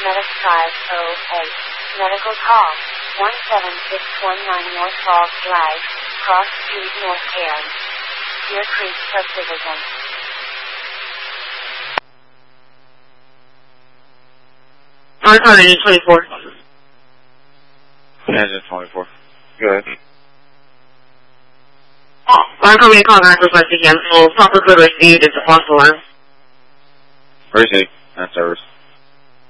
Medic 508. Medical call. 17619 North Falls Drive, Cross Street, North Cairns. Deer Creek Subdivision. Engine 24. Engine 24. Go ahead. I'm coming in contact with my CM. Proper good received is the possible line. Where is he? That's service.